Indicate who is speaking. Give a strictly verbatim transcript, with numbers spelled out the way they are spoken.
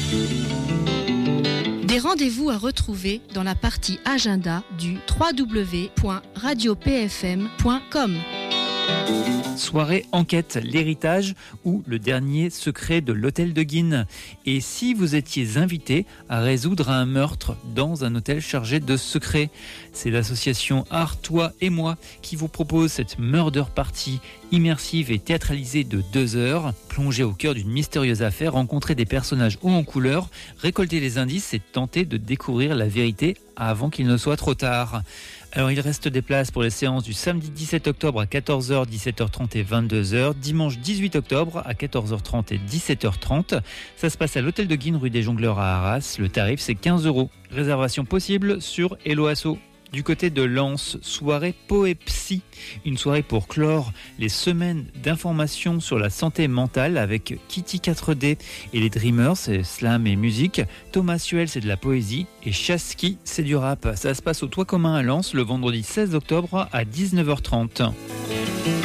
Speaker 1: Des rendez-vous à retrouver dans la partie agenda du w w w point radio p f m point com.
Speaker 2: Soirée enquête, l'héritage ou le dernier secret de l'hôtel de Guînes. Et si vous étiez invité à résoudre un meurtre dans un hôtel chargé de secrets? C'est l'association Art, Toi et Moi qui vous propose cette murder party immersive et théâtralisée de deux heures. Plongez au cœur d'une mystérieuse affaire, rencontrer des personnages hauts en couleur, récolter les indices et tenter de découvrir la vérité avant qu'il ne soit trop tard. Alors il reste des places pour les séances du samedi dix-sept octobre à quatorze heures, dix-sept heures trente et vingt-deux heures, dimanche dix-huit octobre à quatorze heures trente et dix-sept heures trente. Ça se passe à l'hôtel de Guînes, rue des Jongleurs à Arras. Le tarif c'est quinze euros. Réservation possible sur Hello Asso. Du côté de Lens, soirée Poepsy, une soirée pour clore les semaines d'information sur la santé mentale avec Kitty quatre D et les Dreamers, c'est slam et musique, Thomas Suel c'est de la poésie et Chaski c'est du rap. Ça se passe au Toit commun à Lens le vendredi seize octobre à dix-neuf heures trente.